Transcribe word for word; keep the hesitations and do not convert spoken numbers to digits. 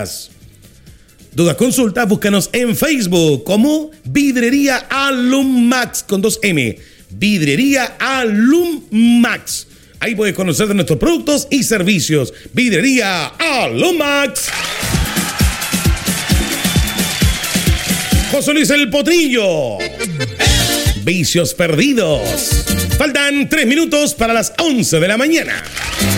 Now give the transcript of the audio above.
dudas. Dudas, consultas, búscanos en Facebook como Vidrería Alumax con dos M. Vidrería Alumax. Ahí puedes conocer de nuestros productos y servicios. Vidrería Alumax. José Luis el Potrillo. Vicios perdidos. Faltan tres minutos para las once de la mañana.